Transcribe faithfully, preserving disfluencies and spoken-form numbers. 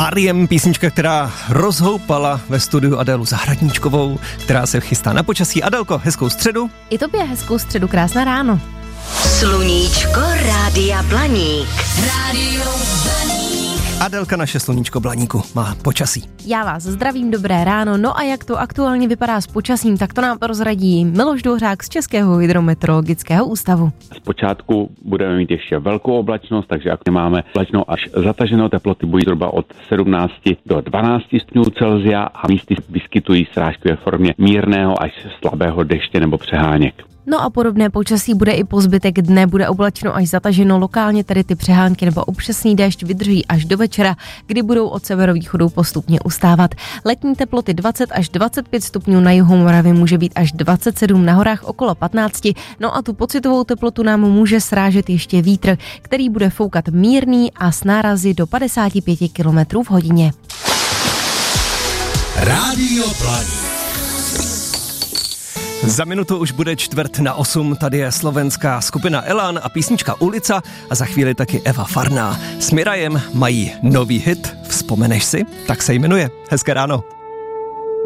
R E M, písnička, která rozhoupala ve studiu Adélu Zahradníčkovou, která se chystá na počasí. Adelko, hezkou středu. I tobě hezkou středu, krásné ráno. Sluníčko Rádia Blaník. Rádio Blaník. Adelka, naše sluníčko Blaníku, má počasí. Já vás zdravím, dobré ráno. No a jak to aktuálně vypadá s počasím, tak to nám prozradí Miloš Dvořák z Českého hydrometeorologického ústavu. Zpočátku budeme mít ještě velkou oblačnost, takže jak máme oblačno až zataženou, teploty budou zhruba od sedmnáct do dvanáct stupňů Celsia a místy vyskytují srážky ve formě mírného až slabého deště nebo přeháněk. No a podobné počasí bude i po zbytek dne, bude oblačno až zataženo, lokálně tedy ty přehánky nebo občasný déšť vydrží až do večera, kdy budou od severovýchodu postupně ustávat. Letní teploty dvacet až dvacet pět stupňů, na jihu Moravy může být až dvacet sedm, na horách okolo patnáct. No a tu pocitovou teplotu nám může srážet ještě vítr, který bude foukat mírný a s nárazy do padesát pět kilometrů v hodině. Rádio Blaník. Za minutu už bude čtvrt na osm, tady je slovenská skupina Elan a písnička Ulica a za chvíli taky Eva Farná. S Mirajem mají nový hit, vzpomeneš si? Tak se jmenuje. Hezké ráno.